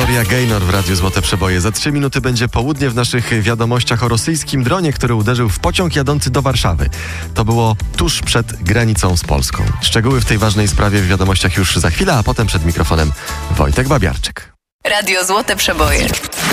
Gloria Gaynor w Radiu Złote Przeboje. Za 3 minuty będzie południe w naszych wiadomościach o rosyjskim dronie, który uderzył w pociąg jadący do Warszawy. To było tuż przed granicą z Polską. Szczegóły w tej ważnej sprawie w wiadomościach już za chwilę, a potem przed mikrofonem Wojtek Babiarczyk. Radio Złote Przeboje.